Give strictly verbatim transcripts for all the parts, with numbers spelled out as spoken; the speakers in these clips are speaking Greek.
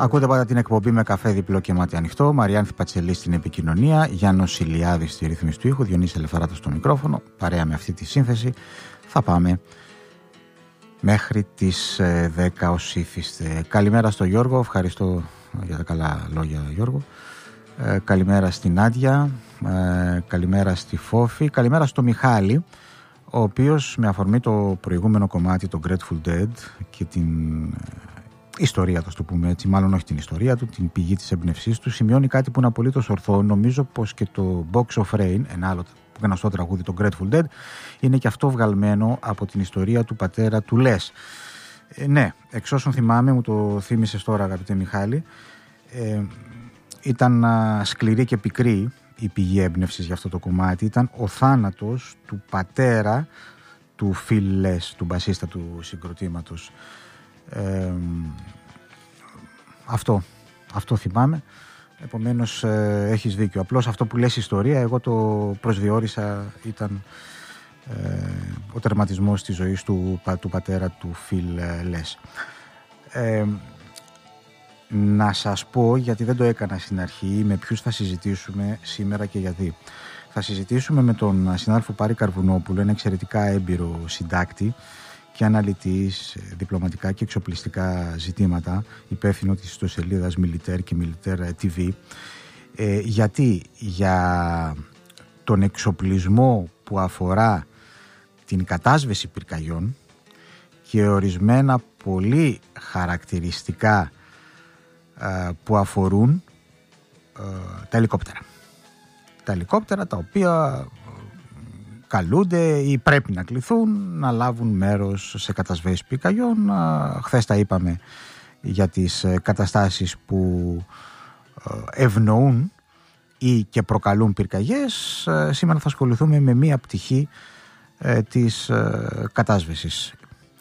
Ακούτε πάντα την εκπομπή με καφέ διπλό και μάτι ανοιχτό. Μαριάνθη Πατσελή στην επικοινωνία, Γιάννος Ηλιάδης στη ρύθμιση του ήχου, Διονύση Ελευθεράτος στο μικρόφωνο. Παρέα με αυτή τη σύνθεση θα πάμε μέχρι τις δέκα ως ήθιστε. Καλημέρα στο Γιώργο, ευχαριστώ για τα καλά λόγια Γιώργο. Ε, καλημέρα στην Άντια, ε, καλημέρα στη Φόφη, καλημέρα στο Μιχάλη, ο οποίος με αφορμή το προηγούμενο κομμάτι, το Grateful Dead και την ιστορία του, το πούμε έτσι, μάλλον όχι την ιστορία του, την πηγή της έμπνευσής του, σημειώνει κάτι που είναι απολύτως ορθό. Νομίζω πως και το Box of Rain, ένα άλλο γνωστό τραγούδι, το Grateful Dead, είναι και αυτό βγαλμένο από την ιστορία του πατέρα του Les. Ε, ναι, εξ όσων θυμάμαι, μου το θύμισες τώρα αγαπητέ Μιχάλη, ε, ήταν α, σκληρή και πικρή η πηγή έμπνευσης για αυτό το κομμάτι. Ήταν ο θάνατος του πατέρα του Phil Les, του μπασίστα του συγκροτήματος. Ε, αυτό, αυτό θυμάμαι. Επομένως ε, έχεις δίκιο. Απλώς αυτό που λες ιστορία, εγώ το προσδιορίσα, ήταν ε, ο τερματισμός της ζωής του, του πατέρα του Phil Les. Ε, να σας πω, γιατί δεν το έκανα στην αρχή, με ποιους θα συζητήσουμε σήμερα και γιατί. Θα συζητήσουμε με τον συνάδελφο Πάρη Καρβουνόπουλο, ένα εξαιρετικά έμπειρο συντάκτη και αναλυτής διπλωματικά και εξοπλιστικά ζητήματα, υπεύθυνο της ιστοσελίδας Militaire και Militaire τι βι. Ε, γιατί για τον εξοπλισμό που αφορά την κατάσβεση πυρκαγιών και ορισμένα πολύ χαρακτηριστικά ε, που αφορούν ε, τα ελικόπτερα. Τα ελικόπτερα τα οποία καλούνται ή πρέπει να κληθούν να λάβουν μέρος σε κατασβέσεις πυρκαγιών. Χθες τα είπαμε για τις καταστάσεις που ευνοούν ή και προκαλούν πυρκαγιές. Σήμερα θα ασχοληθούμε με μία πτυχή της κατάσβεσης,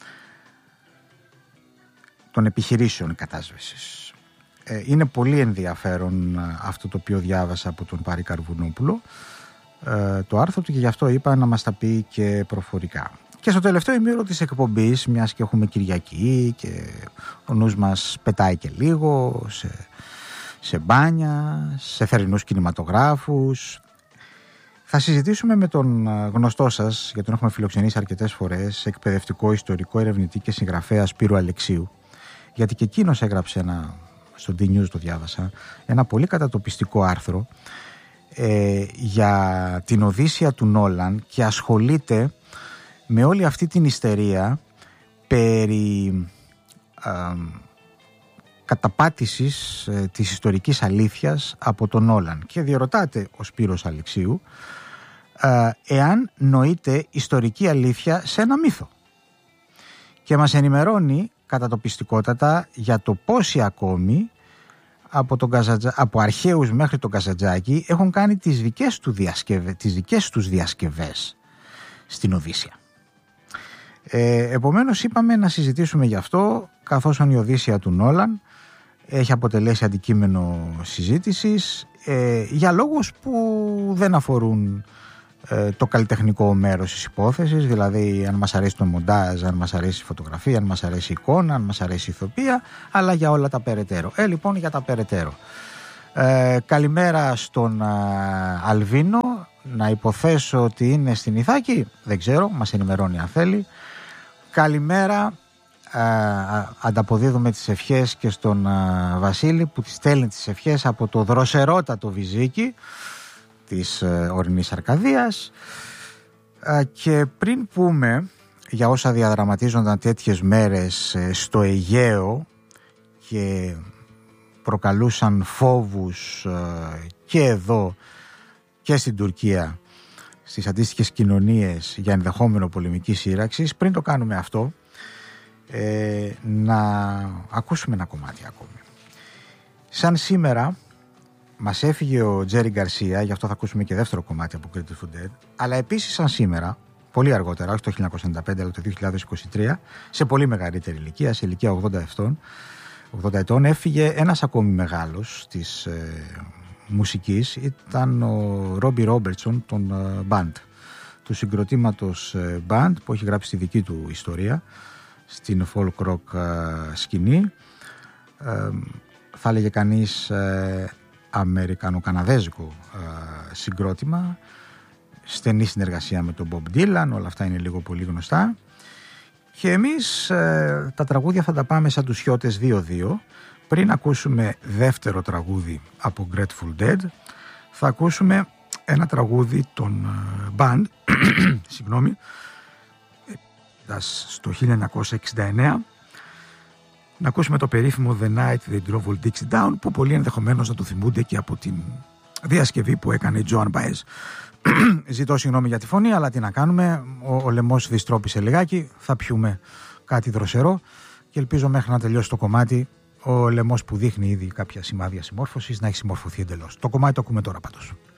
των επιχειρήσεων κατάσβεσης. Είναι πολύ ενδιαφέρον αυτό το οποίο διάβασα από τον Πάρη Καρβουνόπουλο, το άρθρο του, και γι' αυτό είπα να μας τα πει και προφορικά. Και στο τελευταίο ημίωρο της εκπομπής, μιας και έχουμε Κυριακή και ο νους μας πετάει και λίγο σε, σε μπάνια, σε θερινούς κινηματογράφους, θα συζητήσουμε με τον γνωστό σας, γιατί τον έχουμε φιλοξενήσει αρκετές φορές, εκπαιδευτικό, ιστορικό, ερευνητή και συγγραφέα Σπύρο Αλεξίου, γιατί και εκείνος έγραψε ένα, στο D-News το διάβασα, ένα πολύ κατατοπιστικό άρθρο Ε, για την Οδύσσεια του Νόλαν και ασχολείται με όλη αυτή την ιστερία περί ε, καταπάτησης ε, της ιστορικής αλήθειας από τον Νόλαν, και διερωτάται ο Σπύρος Αλεξίου ε, εάν νοείται ιστορική αλήθεια σε ένα μύθο, και μας ενημερώνει κατατοπιστικότατα για το πόσοι ακόμη από, τον Καζατζα... από αρχαίους μέχρι τον Καζαντζάκη έχουν κάνει τις δικές, του διασκευε... τις δικές τους διασκευές στην Οδύσσεια. Ε, επομένως είπαμε να συζητήσουμε γι' αυτό, καθώς η Οδύσσεια του Νόλαν έχει αποτελέσει αντικείμενο συζήτησης ε, για λόγους που δεν αφορούν ε, το καλλιτεχνικό μέρος της υπόθεσης, δηλαδή αν μας αρέσει το μοντάζ, αν μας αρέσει η φωτογραφία, αν μας αρέσει η εικόνα, αν μας αρέσει η ηθοποιία, αλλά για όλα τα περαιτέρω. Ε, λοιπόν, για τα περαιτέρω. Ε, καλημέρα στον α, Αλβίνο, να υποθέσω ότι είναι στην Ιθάκη, δεν ξέρω, μας ενημερώνει αν θέλει. Καλημέρα, α, α, ανταποδίδουμε τις ευχές και στον α, Βασίλη που της στέλνει τις ευχές από το δροσερότατο Βυζίκι της ε, ορεινής Αρκαδίας. Ε, και πριν πούμε για όσα διαδραματίζονταν τέτοιες μέρες ε, στο Αιγαίο και προκαλούσαν φόβους ε, και εδώ και στην Τουρκία, στις αντίστοιχες κοινωνίες, για ενδεχόμενο πολεμική σύραξη, πριν το κάνουμε αυτό, ε, να ακούσουμε ένα κομμάτι ακόμη. Σαν σήμερα μας έφυγε ο Τζέρι Γκαρσία, γι' αυτό θα ακούσουμε και δεύτερο κομμάτι από Grateful Dead, αλλά επίσης σαν σήμερα, πολύ αργότερα, όχι το χίλια εννιακόσια ενενήντα πέντε αλλά το δύο χιλιάδες είκοσι τρία, σε πολύ μεγαλύτερη ηλικία, σε ηλικία ογδόντα ετών, έφυγε ένας ακόμη μεγάλος της ε, μουσικής, ήταν ο Ρόμπι Ρόμπερτσον των ε, Band, του συγκροτήματος ε, Band, που έχει γράψει τη δική του ιστορία στην folk rock ε, σκηνή. Ε, θα έλεγε κανείς ε, αμερικανο-καναδέζικο ε, συγκρότημα, στενή συνεργασία με τον Bob Dylan, όλα αυτά είναι λίγο πολύ γνωστά. Και εμείς ε, τα τραγούδια θα τα πάμε σαν τους Χιώτες δύο δύο. Πριν ακούσουμε δεύτερο τραγούδι από Grateful Dead, θα ακούσουμε ένα τραγούδι των uh, Band, συγγνώμη, στο χίλια εννιακόσια εξήντα εννέα, να ακούσουμε το περίφημο The Night They Drove Old Dixie Down, που πολλοί ενδεχομένως να το θυμούνται και από την διασκευή που έκανε η Joan Baez. Ζητώ συγγνώμη για τη φωνή, αλλά τι να κάνουμε, ο, ο λαιμός διστρόπισε λιγάκι, θα πιούμε κάτι δροσερό και ελπίζω μέχρι να τελειώσει το κομμάτι ο λαιμός που δείχνει ήδη κάποια σημάδια συμμόρφωσης να έχει συμμορφωθεί εντελώς. Το κομμάτι το ακούμε τώρα πάντως.